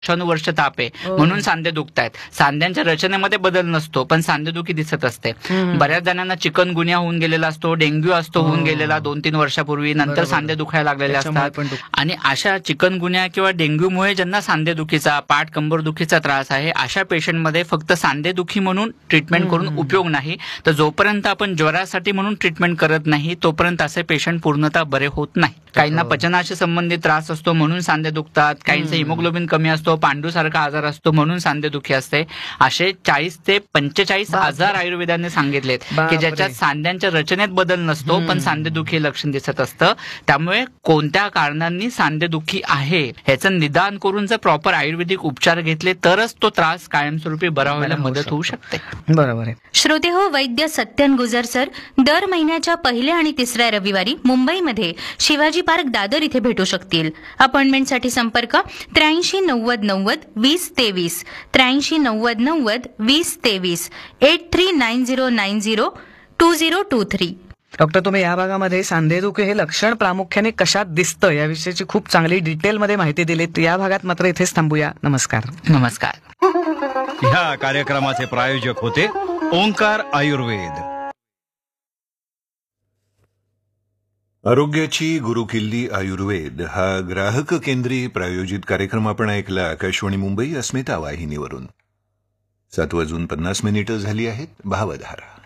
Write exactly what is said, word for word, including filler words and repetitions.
वर्षानुवर्ष ताप आहे म्हणून सांधे दुखतायत. सांध्यांच्या रचनेमध्ये बदल नसतो पण सांधेदुखी दिसत असते. बऱ्याच जणांना चिकनगुनिया होऊन गेलेला असतो, डेंग्यू असतो होऊन गेलेला दोन तीन वर्षापूर्वी, नंतर सांधे दुखायला लागलेले असतात. आणि अशा चिकनगुनिया किंवा डेंग्यूमुळे ज्यांना सांधेदुखीचा, पाठ कंबरदुखीचा त्रास आहे अशा पेशंटमध्ये फक्त सांधेदुखी म्हणून ट्रीटमेंट करून उपयोग नाही. तर जोपर्यंत आपण ज्वरासाठी म्हणून ट्रीटमेंट करत नाही तोपर्यंत असे पेशंट पूर्णतः बरे होत नाही. काहींना पचनाशी संबंधित त्रास असतो म्हणून सांधे दुखतात, काहींचं हिमोग्लोबिन कमी असतो, पांडूसारखा आजार असतो म्हणून सांधेदुखी असते. असे चाळीस ते पंचेचाळीस आजार आयुर्वेदाने सांगितलेत की ज्याच्यात सांध्यांच्या रचनेत बदल नसतो पण सांधेदुखी लक्षण दिसत असतं. त्यामुळे कोणत्या कारणांनी सांधेदुखी आहे ह्याचं निदान करून जर प्रॉपर आयुर्वेदिक उपचार घेतले तरच तो त्रास कायमस्वरूपी बरा व्हायला मदत होऊ शकते. बरोबर आहे. श्रोते हो, वैद्य सत्यन गुजर सर दर महिन्याच्या पहिल्या आणि तिसऱ्या रविवारी मुंबईमध्ये शिवाजी पार्क दादर इथे भेटू शकतील. अपॉइंटमेंटसाठी संपर्क त्र्याऐंशी नव्वद नव्वद वीस तेवीस त्र्याऐंशी नव्वद नव्वद वीस तेवीस eight three nine zero nine zero to zero to three. Doctor, तुम्ही या भागामध्ये सांधेदुखी हे लक्षण प्रामुख्याने कशात दिसतं याविषयीची खूप चांगली डिटेलमध्ये माहिती दिली. या भागात मात्र इथेच थांबूया. नमस्कार. नमस्कार. ह्या कार्यक्रमाचे प्रायोजक होते ओंकार आयुर्वेद. आरोग्याची गुरुकिल्ली आयुर्वेद हा ग्राहक केंद्री प्रायोजित कार्यक्रम आपण ऐकला आकाशवाणी मुंबई अस्मिता वाहिनीवरून. सात वाजून पन्नास मिनिटं झाली आहेत. भावधारा.